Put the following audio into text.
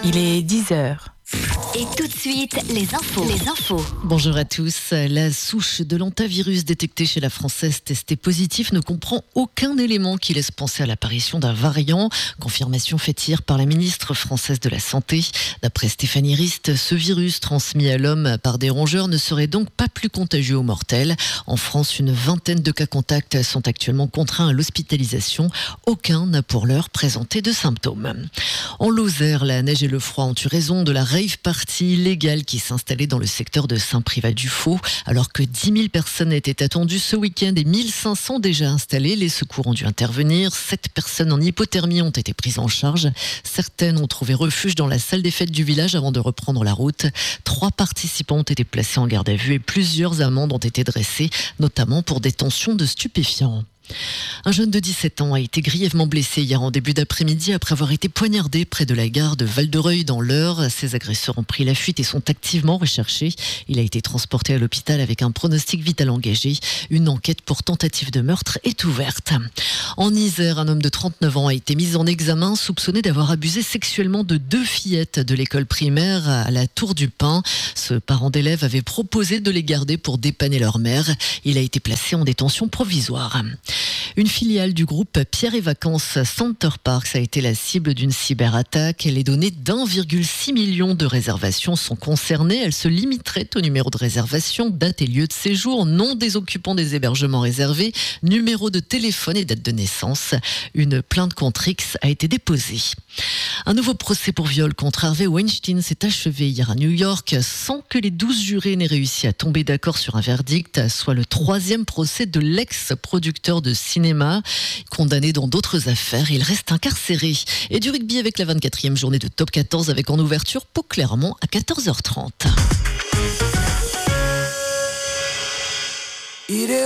Il est 10h. Et tout de suite, les infos. Bonjour à tous. La souche de l'hantavirus détectée chez la Française testée positive ne comprend aucun élément qui laisse penser à l'apparition d'un variant. Confirmation faite hier par la ministre française de la Santé. D'après Stéphanie Rist, ce virus transmis à l'homme par des rongeurs ne serait donc pas plus contagieux aux mortels. En France, une vingtaine de cas contacts sont actuellement contraints à l'hospitalisation. Aucun n'a pour l'heure présenté de symptômes. En Lozère, la neige et le froid ont eu raison de la rave party illégale qui s'installait dans le secteur de Saint-Privat-du-Faux. Alors que 10 000 personnes étaient attendues ce week-end et 1500 déjà installées, les secours ont dû intervenir. 7 personnes en hypothermie ont été prises en charge. Certaines ont trouvé refuge dans la salle des fêtes du village avant de reprendre la route. 3 participants ont été placés en garde à vue et plusieurs amendes ont été dressées, notamment pour détention de stupéfiants. Un jeune de 17 ans a été grièvement blessé hier en début d'après-midi après avoir été poignardé près de la gare de Val-de-Reuil dans l'Eure. Ses agresseurs ont pris la fuite et sont activement recherchés. Il a été transporté à l'hôpital avec un pronostic vital engagé. Une enquête pour tentative de meurtre est ouverte. En Isère, un homme de 39 ans a été mis en examen soupçonné d'avoir abusé sexuellement de 2 fillettes de l'école primaire à la Tour du Pin. Ce parent d'élève avait proposé de les garder pour dépanner leur mère. Il a été placé en détention provisoire. Une filiale du groupe Pierre et Vacances Center Parks a été la cible d'une cyberattaque. Les données d'1,6 million de réservations sont concernées. Elles se limiteraient au numéro de réservation, date et lieu de séjour, nom des occupants des hébergements réservés, numéro de téléphone et date de naissance. Une plainte contre X a été déposée. Un nouveau procès pour viol contre Harvey Weinstein s'est achevé hier à New York sans que les 12 jurés n'aient réussi à tomber d'accord sur un verdict, soit le 3e procès de l'ex-producteur de cinéma. Condamné dans d'autres affaires, il reste incarcéré. Et du rugby avec la 24e journée de Top 14 avec en ouverture Pau-Clermont à 14h30. Il est où le bonheur ?